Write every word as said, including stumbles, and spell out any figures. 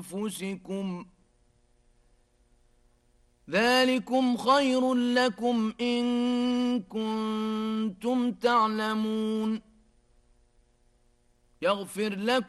أنفسكم ذلكم خير لكم إن كنتم تعلمون يغفر لكم